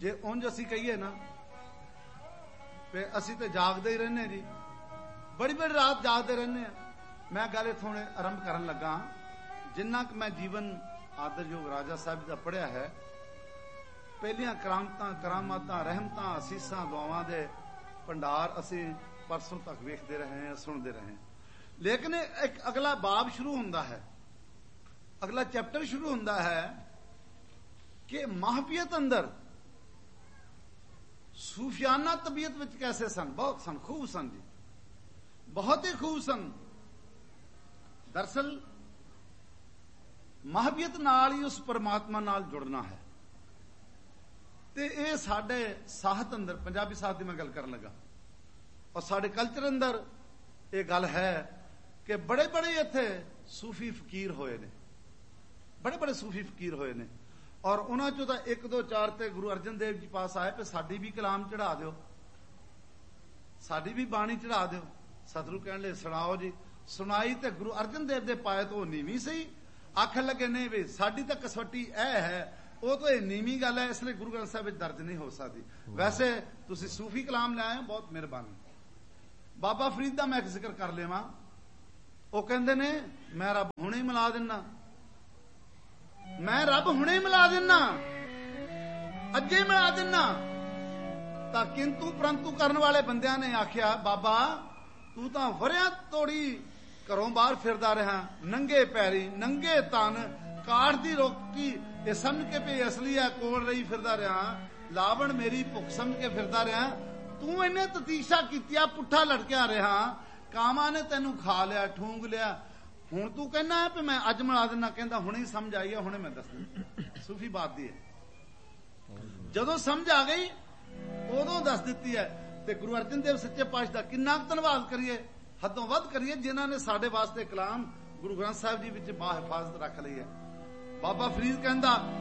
जे उंज असी कहिए ना ते असी तो जागते ही रहने जी, बड़ी बड़ी रात जागते रहने। मैं गल इत्थों आरंभ करन लगा, जिन्ना कि मैं जीवन आदरयोग राजा साहब का पढ़िया है, पहलियां करामातां रहमतां असीसां दुआवां दे भंडार असी परसों तक वेखते रहे हैं, सुनते रहे हैं। लेकिन एक अगला बाब शुरू होंदा है, अगला चैप्टर शुरू होंदा है कि महफियत अंदर सूफियाना तबीयत विच कैसे सन। बहुत सन, खूब सन जी, बहुत ही खूब सन। दरअसल महफियत नाल ही उस परमात्मा नाल जुड़ना है। ते ये साडे साहत अंदर, पंजाबी साहत की मैं गल करन लगा, और साडे कल्चर अंदर ये गल है कि बड़े बड़े इत्थे सूफी फकीर होए ने, बड़े बड़े सूफी फकीर होए ने। और उन्हां चों तां 1 2 4 ते गुरु अर्जन देव जी पास आए पे साडी भी कलाम चढ़ा दिओ, साडी भी बाणी चढ़ा दिओ। सतगुरु कहण लगे सुणाओ जी। सुनाई ते गुरु अर्जन देव दे पाए तो नीवी सही, आखन लगे नहीं भी साडी तां कसवटी ऐ है, वो तो नीवी गल है, इसलिए गुरु ग्रंथ साहिब दर्ज नहीं हो सकती। वैसे तुसी सूफी कलाम लाए, बहुत मेहरबानी। बाबा फरीद का मैं एक जिक्र कर लेवा, वो कहते ने मैं रब हुणे ही मिला देना, मैं रब हुणे ही मिला देना, अजे मिला देना। तां किंतु परंतु करने वाले बंदियां ने आख्या बाबा तू तां वरियां तोड़ी घरों बाहर फिरदा रहा, नंगे पैरी नंगे तन काठ दी रोटी ये समझ के पे असली है कोल रही फिरदा रहा, लावण मेरी भुख समझ के फिरदा रहा। तू इन्हें ततीशा कीतिया, पुट्ठा लटकिया रहा, कामा ने तेनू खा लिया, ठूंग लिया। हुण तू कहना है कि मैं अज मिला देना, कहंदा हुणे ही समझ आई है, हुणे मैं दस दी। सूफी बात दी है, जदों समझ आ गई उदों दस दिती है। ते गुरु अर्जन देव सच्चे पातशाह दा किन्ना धन्नवाद करिए, हदों वध करिए, जिन्हां ने साडे वास्ते कलाम गुरु ग्रंथ साहिब जी विच बाहिफाजत रख लई है। बाबा फरीद कहंदा